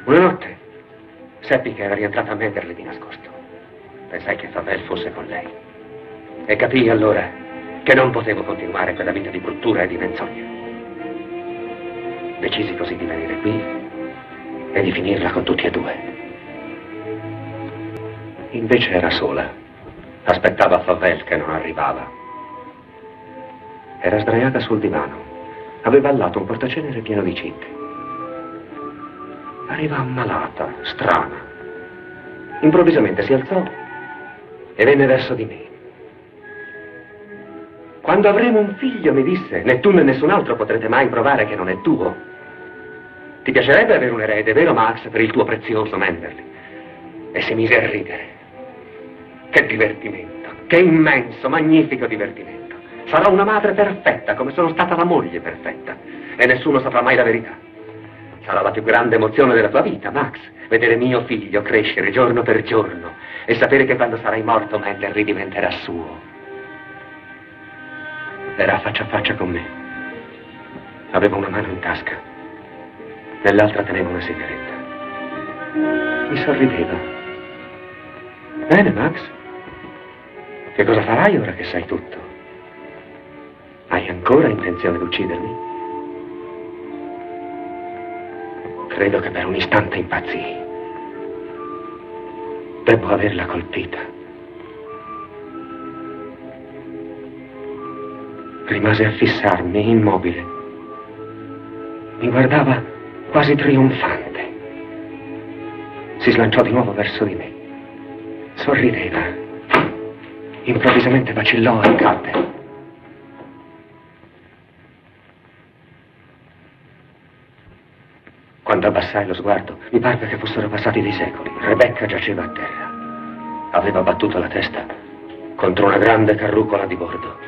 Una notte seppi che era rientrata a Manderley di nascosto. Pensai che Fauvel fosse con lei. E capii allora che non potevo continuare quella vita di bruttura e di menzogna. Decisi così di venire qui e di finirla con tutti e due. Invece era sola. Aspettava Fauvel che non arrivava. Era sdraiata sul divano. Aveva al lato un portacenere pieno di cinghie. Pareva ammalata, strana. Improvvisamente si alzò e venne verso di me. Quando avremo un figlio, mi disse, né tu né nessun altro potrete mai provare che non è tuo. Ti piacerebbe avere un erede, vero Max, per il tuo prezioso Manderley? E si mise a ridere. Che divertimento, che immenso, magnifico divertimento. Sarò una madre perfetta, come sono stata la moglie perfetta. E nessuno saprà mai la verità. Sarà la più grande emozione della tua vita, Max, vedere mio figlio crescere giorno per giorno e sapere che quando sarai morto Manderley diventerà suo. Era faccia a faccia con me. Aveva una mano in tasca, nell'altra teneva una sigaretta. Mi sorrideva. Bene, Max. Che cosa farai ora che sai tutto? Hai ancora intenzione di uccidermi? Credo che per un istante impazzii. Devo averla colpita. Rimase a fissarmi, immobile. Mi guardava quasi trionfante. Si slanciò di nuovo verso di me. Sorrideva. Improvvisamente vacillò e cadde. Quando abbassai lo sguardo, mi parve che fossero passati dei secoli. Rebecca giaceva a terra. Aveva battuto la testa contro una grande carrucola di bordo.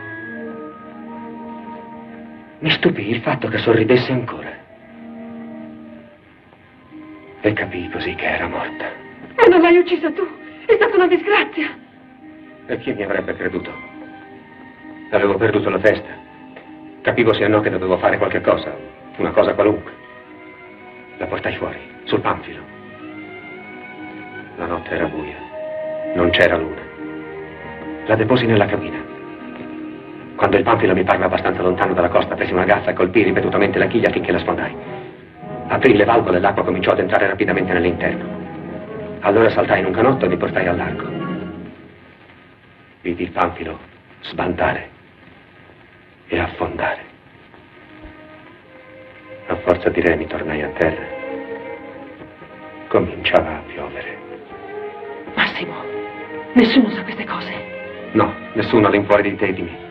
Mi stupì il fatto che sorridesse ancora. E capii così che era morta. Ma non l'hai uccisa tu! È stata una disgrazia! E chi mi avrebbe creduto? Avevo perduto la testa. Capivo sì e no che dovevo fare qualche cosa, una cosa qualunque. La portai fuori, sul panfilo. La notte era buia, non c'era luna. La deposi nella cabina. Quando il panfilo mi parve abbastanza lontano dalla costa, presi una gaffa e colpii ripetutamente la chiglia finché la sfondai. Aprì le valvole e l'acqua cominciò ad entrare rapidamente nell'interno. Allora saltai in un canotto e mi portai al largo. Vidi il panfilo sbandare e affondare. A forza di remi tornai a terra. Cominciava a piovere. Massimo, nessuno sa queste cose. No, nessuno all'infuori di te e di me.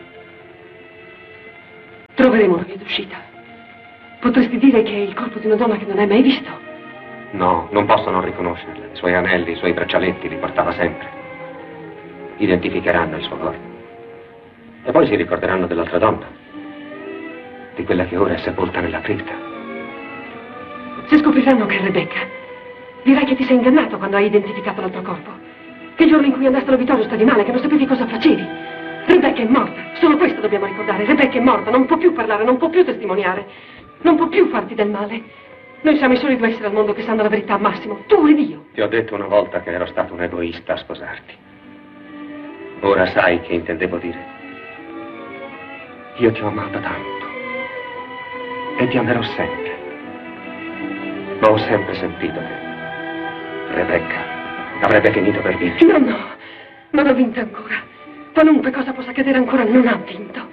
Troveremo una via d'uscita. Potresti dire che è il corpo di una donna che non hai mai visto? No, non posso non riconoscerla. I suoi anelli, i suoi braccialetti li portava sempre. Identificheranno il suo corpo. E poi si ricorderanno dell'altra donna. Di quella che ora è sepolta nella cripta. Se scopriranno che è Rebecca, dirai che ti sei ingannato quando hai identificato l'altro corpo. Che il giorno in cui andaste all'obitorio stavi male, che non sapevi cosa facevi. Rebecca è morta. Solo questo dobbiamo ricordare. Rebecca è morta, non può più parlare, non può più testimoniare. Non può più farti del male. Noi siamo i soli due esseri al mondo che sanno la verità, Massimo. Tu ed io. Ti ho detto una volta che ero stato un egoista a sposarti. Ora sai che intendevo dire. Io ti ho amata tanto. E ti amerò sempre. Ma ho sempre sentito che Rebecca avrebbe finito per vincere. No, non ho vinto ancora. Qualunque cosa possa accadere ancora, non ha vinto.